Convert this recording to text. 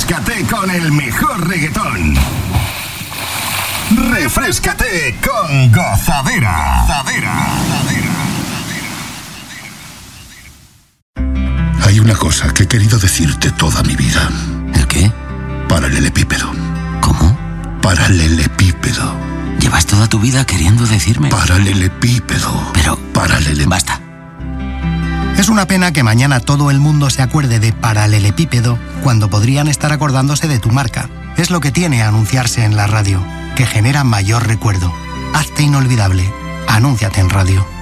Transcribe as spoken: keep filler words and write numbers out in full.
Refréscate con el mejor reggaetón. Refréscate con Gozadera. Gozadera. Hay una cosa que he querido decirte toda mi vida. ¿El qué? Paralelepípedo. ¿Cómo? Paralelepípedo. ¿Llevas toda tu vida queriendo decirme? Paralelepípedo. Pero... Paralele... Basta. Es una pena que mañana todo el mundo se acuerde de paralelepípedo cuando podrían estar acordándose de tu marca. Es lo que tiene anunciarse en la radio, que genera mayor recuerdo. Hazte inolvidable. Anúnciate en radio.